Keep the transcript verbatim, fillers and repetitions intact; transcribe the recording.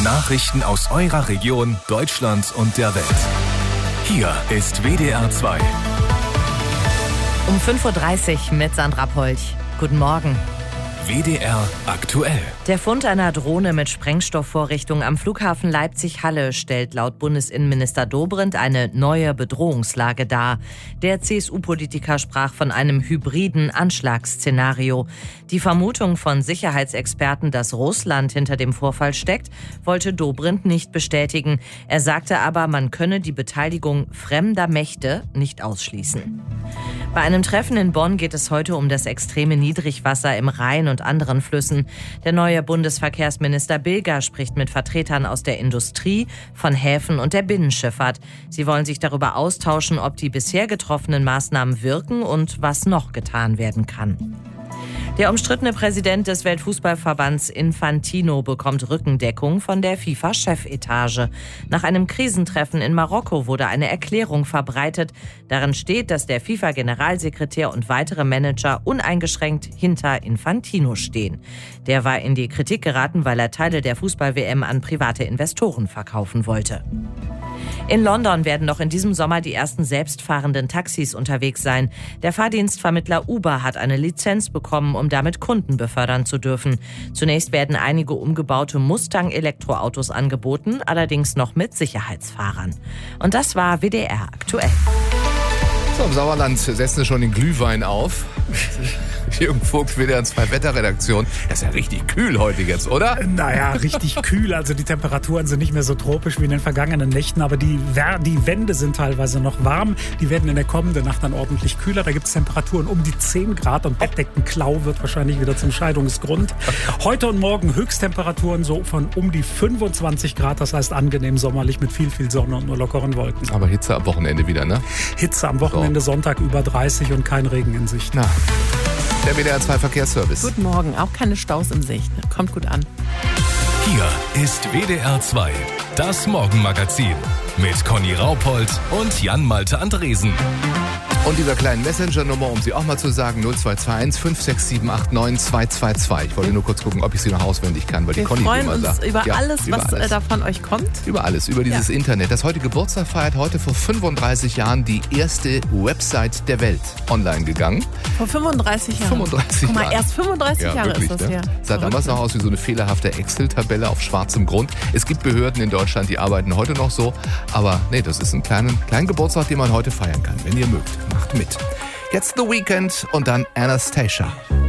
Nachrichten aus eurer Region, Deutschland und der Welt. Hier ist W D R zwei. Um fünf Uhr dreißig mit Sandra Polch. Guten Morgen. W D R aktuell. Der Fund einer Drohne mit Sprengstoffvorrichtung am Flughafen Leipzig-Halle stellt laut Bundesinnenminister Dobrindt eine neue Bedrohungslage dar. Der C S U-Politiker sprach von einem hybriden Anschlagsszenario. Die Vermutung von Sicherheitsexperten, dass Russland hinter dem Vorfall steckt, wollte Dobrindt nicht bestätigen. Er sagte aber, man könne die Beteiligung fremder Mächte nicht ausschließen. Bei einem Treffen in Bonn geht es heute um das extreme Niedrigwasser im Rhein und anderen Flüssen. Der neue Bundesverkehrsminister Bilger spricht mit Vertretern aus der Industrie, von Häfen und der Binnenschifffahrt. Sie wollen sich darüber austauschen, ob die bisher getroffenen Maßnahmen wirken und was noch getan werden kann. Der umstrittene Präsident des Weltfußballverbands Infantino bekommt Rückendeckung von der FIFA-Chefetage. Nach einem Krisentreffen in Marokko wurde eine Erklärung verbreitet. Darin steht, dass der FIFA-Generalsekretär und weitere Manager uneingeschränkt hinter Infantino stehen. Der war in die Kritik geraten, weil er Teile der Fußball-W M an private Investoren verkaufen wollte. In London werden noch in diesem Sommer die ersten selbstfahrenden Taxis unterwegs sein. Der Fahrdienstvermittler Uber hat eine Lizenz bekommen, um damit Kunden befördern zu dürfen. Zunächst werden einige umgebaute Mustang-Elektroautos angeboten, allerdings noch mit Sicherheitsfahrern. Und das war W D R aktuell. So, im Sauerland setzen sie schon den Glühwein auf. Jürgen Vogt, W D R zwei Wetterredaktion. Das ist ja richtig kühl heute jetzt, oder? Naja, richtig kühl. Also die Temperaturen sind nicht mehr so tropisch wie in den vergangenen Nächten, aber die, die Wände sind teilweise noch warm. Die werden in der kommenden Nacht dann ordentlich kühler. Da gibt es Temperaturen um die zehn Grad und Bettdeckenklau wird wahrscheinlich wieder zum Scheidungsgrund. Heute und morgen Höchsttemperaturen so von um die fünfundzwanzig Grad. Das heißt angenehm sommerlich mit viel, viel Sonne und nur lockeren Wolken. Aber Hitze am Wochenende wieder, ne? Hitze am Wochenende, so. Sonntag über dreißig und kein Regen in Sicht. Na. Der W D R zwei Verkehrsservice. Guten Morgen, auch keine Staus in Sicht. Kommt gut an. Hier ist W D R zwei, das Morgenmagazin mit Conny Raupold und Jan-Malte Andresen. Und dieser kleinen Messenger-Nummer, um sie auch mal zu sagen, null zwei zwei eins fünf sechs sieben acht neun zwei zwei zwei. Ich wollte nur kurz gucken, ob ich sie noch auswendig kann, weil Wir die Conny freuen immer uns sagt. über ja, alles, über was alles. da von euch kommt. Über alles, über dieses ja. Internet. Das heute Geburtstag feiert heute vor fünfunddreißig Jahren die erste Website der Welt online gegangen. Vor fünfunddreißig Jahren? fünfunddreißig Guck mal, Jahren. erst fünfunddreißig ja, Jahre wirklich, ist das ne? her. Sah damals noch aus wie so eine fehlerhafte Excel-Tabelle auf schwarzem Grund. Es gibt Behörden in Deutschland, die arbeiten heute noch so. Aber nee, das ist ein kleiner kleinen Geburtstag, den man heute feiern kann. Wenn ihr mögt, macht mit. Jetzt The Weeknd und dann Anastasia.